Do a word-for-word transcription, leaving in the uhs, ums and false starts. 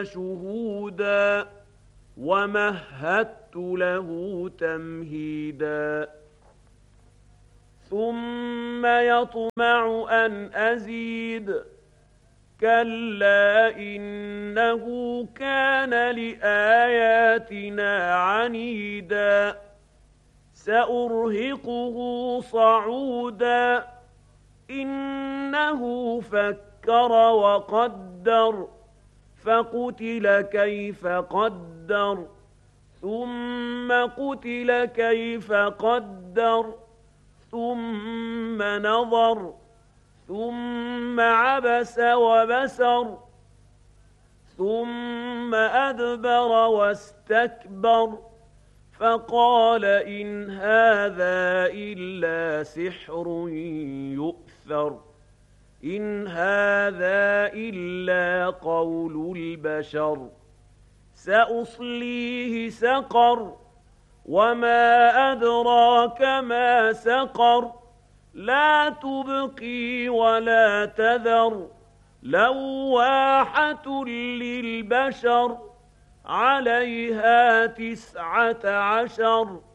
شهودا ومهدت له تمهيدا ثم يطمع أن أزيد كلا إنه كان لآياتنا عنيدا سأرهقه صعودا إنه فكر وقدر فقتل كيف قدر ثم قتل كيف قدر ثم نظر ثم عبس وبسر ثم أدبر واستكبر فقال إن هذا إلا سحر يؤثر إن هذا إلا قول البشر سأصليه سقر وما أدراك ما سقر لا تبقي ولا تذر لواحة للبشر عليها تسعة عشر